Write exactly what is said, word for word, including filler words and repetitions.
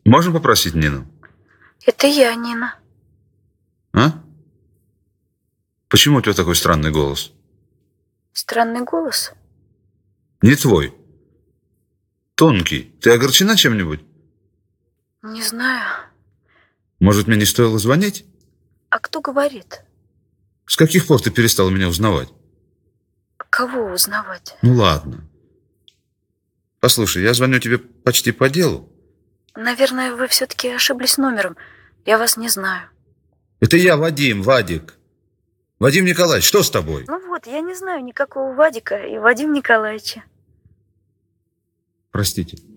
Можно попросить Нину? Это я, Нина. А? Почему у тебя такой странный голос? Странный голос? Не твой. Тонкий. Ты огорчена чем-нибудь? Не знаю. Может, мне не стоило звонить? А кто говорит? С каких пор ты перестала меня узнавать? Кого узнавать? Ну ладно. Послушай, я звоню тебе почти по делу. Наверное, вы все-таки ошиблись номером. Я вас не знаю. Это я, Вадим, Вадик. Вадим Николаевич, что с тобой? Ну вот, я не знаю никакого Вадика и Вадима Николаевича. Простите.